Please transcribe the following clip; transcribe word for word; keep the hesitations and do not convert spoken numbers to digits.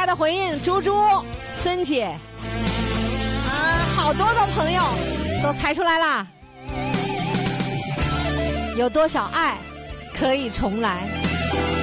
家的回应，猪猪、孙姐，啊，好多的朋友都猜出来啦。有多少爱可以重来？